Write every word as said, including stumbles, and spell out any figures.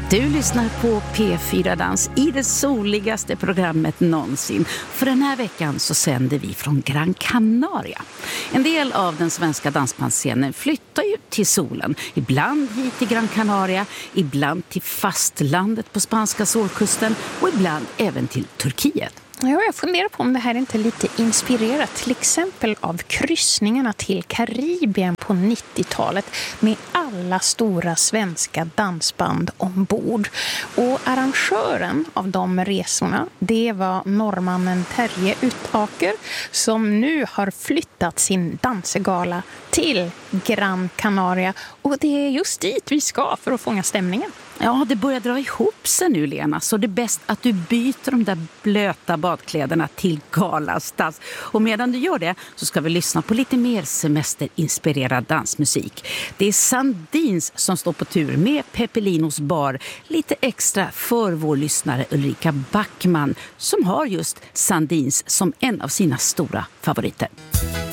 Du lyssnar på P fyra Dans i det soligaste programmet någonsin. För den här veckan så sänder vi från Gran Canaria. En del av den svenska dansbandsscenen flyttar ju till solen. Ibland hit till Gran Canaria, ibland till fastlandet på spanska solkusten och ibland även till Turkiet. Ja, jag funderar på om det här är inte lite inspirerat till exempel av kryssningarna till Karibien på nittiotalet med alla stora svenska dansband ombord. Och arrangören av de resorna, det var norrmannen Terje Utaker som nu har flyttat sin dansegala till Gran Canaria. Och det är just dit vi ska för att fånga stämningen. Ja, det börjar dra ihop sig nu, Lena. Så det är bäst att du byter de där blöta badkläderna till galastas. Och medan du gör det så ska vi lyssna på lite mer semesterinspirerad dansmusik. Det är Sandins som står på tur med Peppelinos bar. Lite extra för vår lyssnare Ulrika Backman som har just Sandins som en av sina stora favoriter.